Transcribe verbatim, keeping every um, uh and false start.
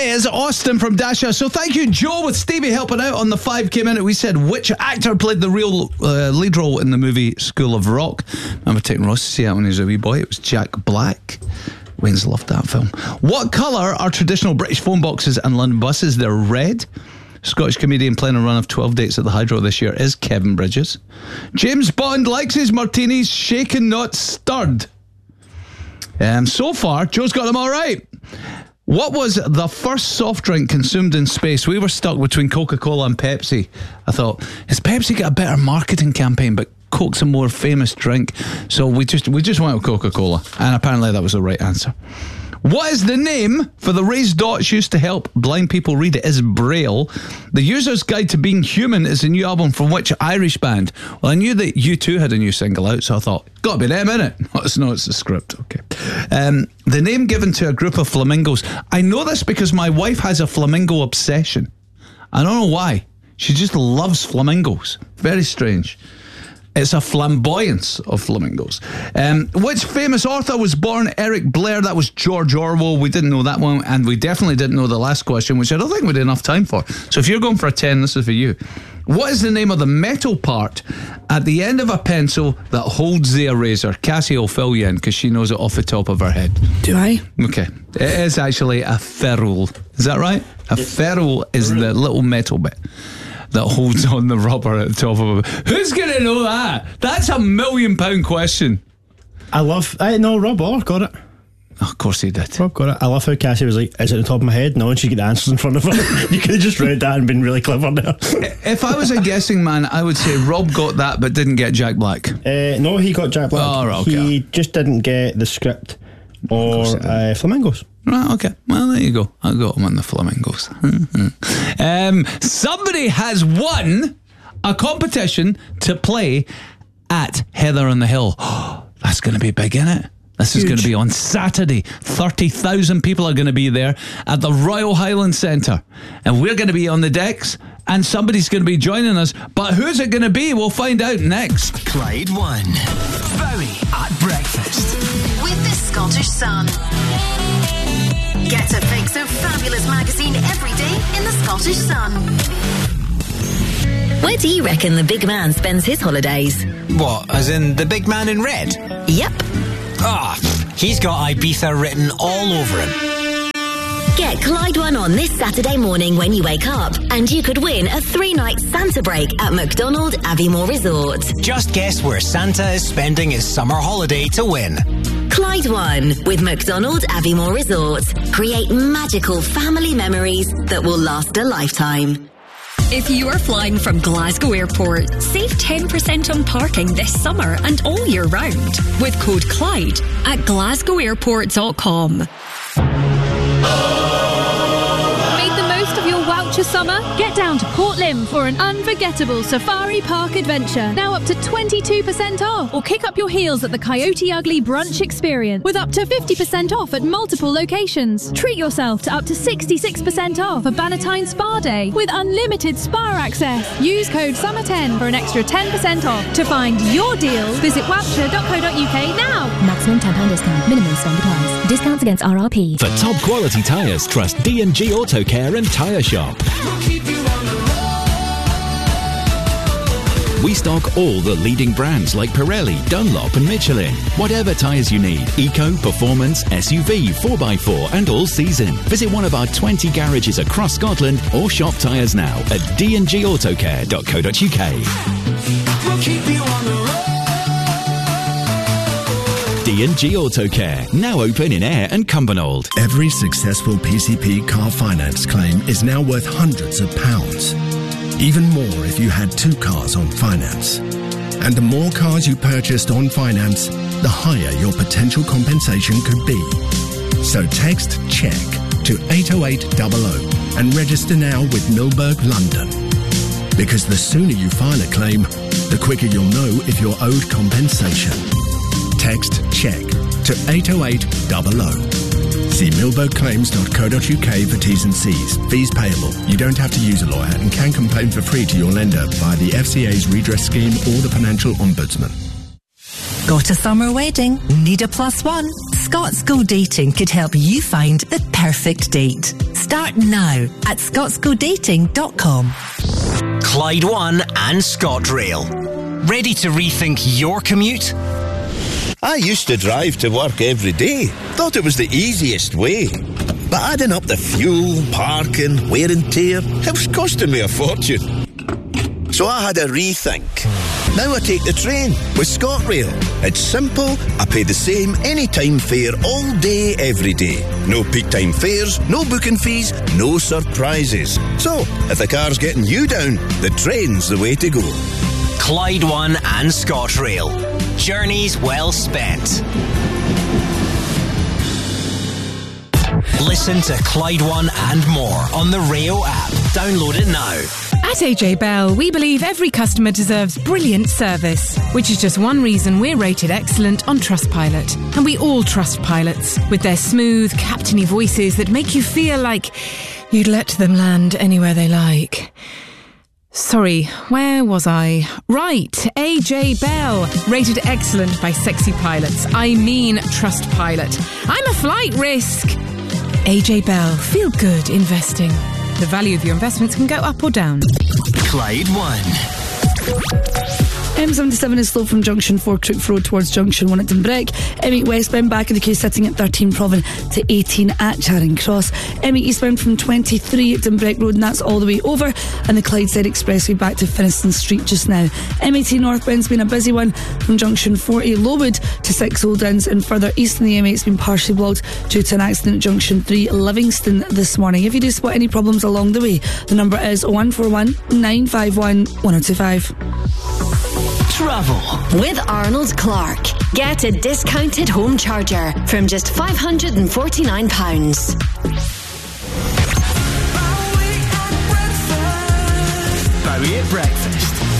is Austin from Dasha. So thank you, Joe, with Stevie helping out on the five K minute. We said which actor played the real uh, lead role in the movie School of Rock. I remember taking Ross to see that when he was a wee boy. It was Jack Black. Wayne's loved that film. What colour are traditional British phone boxes and London buses? They're red. Scottish comedian playing a run of twelve dates at the Hydro this year is Kevin Bridges. James Bond likes his martinis shaken, not stirred. Um, so far, Joe's got them all right. What was the first soft drink consumed in space? We were stuck between Coca-Cola and Pepsi. I thought, has Pepsi got a better marketing campaign, but Coke's a more famous drink? So we just we just went with Coca-Cola, and apparently that was the right answer. What is the name for the raised dots used to help blind people read? It is Braille. The User's Guide to Being Human is a new album from which Irish band? Well, I knew that U two had a new single out, so I thought, gotta be them, innit? No, it's not, it's the script. Okay. Um, the name given to a group of flamingos. I know this because my wife has a flamingo obsession. I don't know why. She just loves flamingos. Very strange. It's a flamboyance of flamingos. Um, which famous author was born Eric Blair? That was George Orwell. We didn't know that one, and we definitely didn't know the last question, which I don't think we had enough time for. So if you're going for a ten, this is for you. What is the name of the metal part at the end of a pencil that holds the eraser? Cassie will fill you in because she knows it off the top of her head. Do I? Okay. It is actually a ferrule. Is that right? A ferrule is the little metal bit that holds on the rubber at the top of it. Who's going to know that? That's a million pound question. I love... I know Rob Orr got it. Oh, of course he did. Rob got it. I love how Cassie was like, is it at the top of my head? No, and she get the answers in front of her. You could have just read that and been really clever there. If I was a guessing man, I would say Rob got that but didn't get Jack Black. Uh, no, he got Jack Black. Oh, right, okay. He just didn't get the script or uh, Flamingos. Right, okay. Well, there you go. I got him on the Flamingos. um, somebody has won a competition to play at Heather on the Hill. Oh, that's going to be big, isn't it? This Huge. is going to be on Saturday. thirty thousand people are going to be there at the Royal Highland Centre. And we're going to be on the decks, and somebody's going to be joining us. But who's it going to be? We'll find out next. Clyde One. Bowie at breakfast. With the Scottish Sun. Get a fix of fabulous magazine every day in the Scottish Sun. Where do you reckon the big man spends his holidays? What, as in the big man in red? Yep. Ah, oh, he's got Ibiza written all over him. Get Clyde One on this Saturday morning when you wake up, and you could win a three-night Santa break at McDonald Aviemore Resort. Just guess where Santa is spending his summer holiday to win. Clyde One with McDonald Aviemore Resort. Create magical family memories that will last a lifetime. If you are flying from Glasgow Airport, save ten percent on parking this summer and all year round with code Clyde at glasgow airport dot com. Made the most of your voucher summer? Get down to Port Lim for an unforgettable safari park adventure. Now up to twenty-two percent off. Or kick up your heels at the Coyote Ugly Brunch Experience with up to fifty percent off at multiple locations. Treat yourself to up to sixty-six percent off a Bannatyne Spa Day with unlimited spa access. Use code summer ten for an extra ten percent off. To find your deals, visit wapture dot co dot uk now. Maximum ten pounds discount. Minimum spend applies. Discounts against R R P. For top quality tyres, trust D and G Auto Care and Tyre Shop. We stock all the leading brands like Pirelli, Dunlop and Michelin. Whatever tyres you need, eco, performance, S U V, four by four and all season. Visit one of our twenty garages across Scotland or shop tyres now at d and g autocare dot co dot uk. We'll keep you on the road. D and G Autocare, now open in Ayr and Cumbernauld. Every successful P C P car finance claim is now worth hundreds of pounds. Even more if you had two cars on finance. And the more cars you purchased on finance, the higher your potential compensation could be. So text CHECK to eight oh eight hundred and register now with Milberg London. Because the sooner you file a claim, the quicker you'll know if you're owed compensation. Text CHECK to eight oh eight hundred. See milberg claims dot co dot uk for T's and C's. Fees payable. You don't have to use a lawyer and can complain for free to your lender via the F C A's redress scheme or the Financial Ombudsman. Got a summer wedding? Need a plus one? Scots Go Dating could help you find the perfect date. Start now at scots go dating dot com. Clyde One and ScotRail. Ready to rethink your commute? I used to drive to work every day. Thought it was the easiest way. But adding up the fuel, parking, wear and tear, it was costing me a fortune. So I had a rethink. Now I take the train with ScotRail. It's simple. I pay the same anytime fare all day, every day. No peak time fares, no booking fees, no surprises. So, if the car's getting you down, the train's the way to go. Clyde One and ScotRail. Journeys well spent. Listen to Clyde One and more on the Rayo app. Download it now. At A J Bell, we believe every customer deserves brilliant service, which is just one reason we're rated excellent on Trustpilot. And we all trust pilots, with their smooth, captainy voices that make you feel like you'd let them land anywhere they like. Sorry, where was I? Right, A J Bell, rated excellent by sexy pilots. I mean Trustpilot. I'm a flight risk. A J Bell, feel good investing. The value of your investments can go up or down. Clyde One. M seventy-seven is slow from Junction four Crook Road towards Junction one at Dunbrec. M eight westbound back in the queue sitting at thirteen Provan to eighteen at Charing Cross. M eight eastbound from twenty-three at Dunbrec Road, and that's all the way over. And the Clydeside Expressway back to Finiston Street just now. M eighteen northbound's been a busy one from Junction four A Lowood to six Oldens, and further east in the M eight's been partially blocked due to an accident at Junction three Livingston this morning. If you do spot any problems along the way, the number is oh one four one, nine five one, one oh two five. Travel with Arnold Clark. Get a discounted home charger from just five hundred forty-nine pounds. Bowie at breakfast.